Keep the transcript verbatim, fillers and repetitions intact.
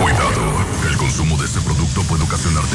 Cuidado, el consumo de este producto puede ocasionar